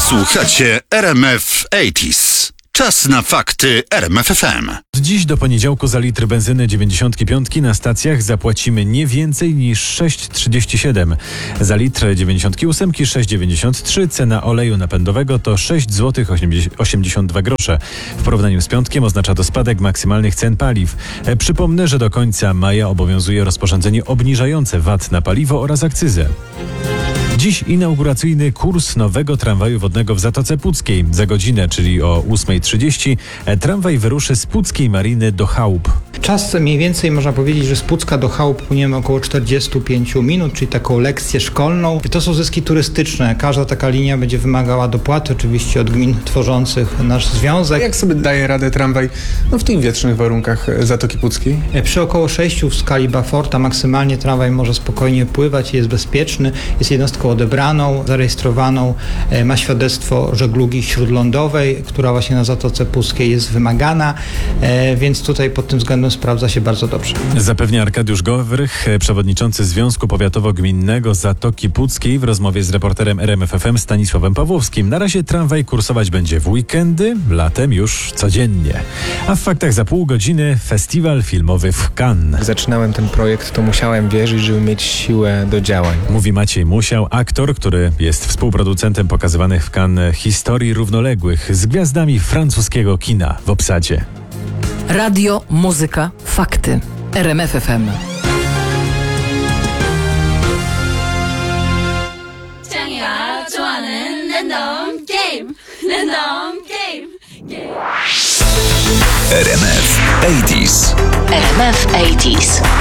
Słuchacie RMF 80s. Czas na fakty RMF FM. Dziś do poniedziałku za litr benzyny 95 na stacjach zapłacimy nie więcej niż 6,37. Za litr 98 6,93. Cena oleju napędowego to 6 zł 82 grosze. W porównaniu z piątkiem oznacza to spadek maksymalnych cen paliw. Przypomnę, że do końca maja obowiązuje rozporządzenie obniżające VAT na paliwo oraz akcyzę. Dziś inauguracyjny kurs nowego tramwaju wodnego w Zatoce Puckiej. Za godzinę, czyli o 8:30, tramwaj wyruszy z Puckiej Mariny do Chałup. Czas mniej więcej można powiedzieć, że z Pucka do Chałup płyniemy około 45 minut, czyli taką lekcję szkolną. To są zyski turystyczne. Każda taka linia będzie wymagała dopłaty oczywiście od gmin tworzących nasz związek. Jak sobie daje radę tramwaj w tych wietrznych warunkach Zatoki Puckiej? Przy około 6 w skali Baforta maksymalnie tramwaj może spokojnie pływać, jest bezpieczny, jest jednostką odebraną, zarejestrowaną, ma świadectwo żeglugi śródlądowej, która właśnie na Zatoce Puckiej jest wymagana, więc tutaj pod tym względem sprawdza się bardzo dobrze. Zapewnia Arkadiusz Gowrych, przewodniczący Związku Powiatowo-Gminnego Zatoki Puckiej w rozmowie z reporterem RMF FM Stanisławem Pawłowskim. Na razie tramwaj kursować będzie w weekendy, latem już codziennie. A w faktach za pół godziny festiwal filmowy w Cannes. Jak zaczynałem ten projekt, to musiałem wierzyć, żeby mieć siłę do działań. Mówi Maciej Musiał, aktor, który jest współproducentem pokazywanych w Cannes historii równoległych z gwiazdami francuskiego kina w obsadzie. Radio, muzyka, fakty. RMF FM. 짱이가 좋아하는 랜덤 게임. RMF 80s. RMF 80s.